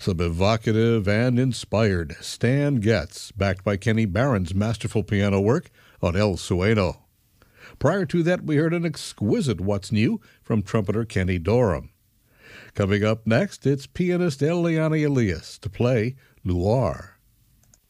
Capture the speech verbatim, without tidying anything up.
Some evocative and inspired Stan Getz, backed by Kenny Barron's masterful piano work on El Sueno. Prior to that, we heard an exquisite What's New from trumpeter Kenny Dorham. Coming up next, it's pianist Eliana Elias to play Luar.